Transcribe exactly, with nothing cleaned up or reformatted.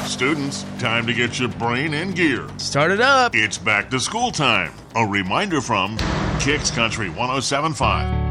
Students, time to get your brain in gear. Start it up. It's back to school time. A reminder from Kicks Country one oh seven point five.